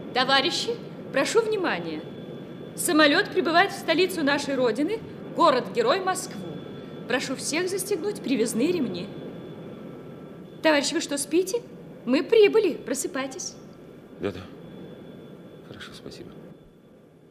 Товарищи, прошу внимания. Самолет прибывает в столицу нашей Родины, город-герой Москву. Прошу всех застегнуть привязные ремни. Товарищи, вы что, спите? Мы прибыли, просыпайтесь. Да-да. Хорошо, спасибо.